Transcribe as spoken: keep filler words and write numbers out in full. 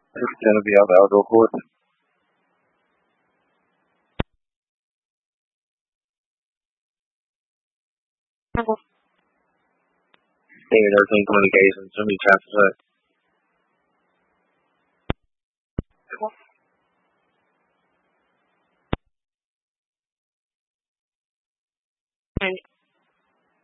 Genevieve, I'll go for it. Standard Nursing Communications, Jimmy Chapter.